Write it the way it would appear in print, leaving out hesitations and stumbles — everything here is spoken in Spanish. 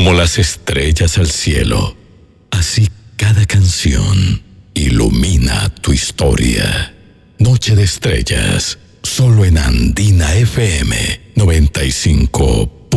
Como las estrellas al cielo, así cada canción ilumina tu historia. Noche de Estrellas, solo en Andina FM 95.1.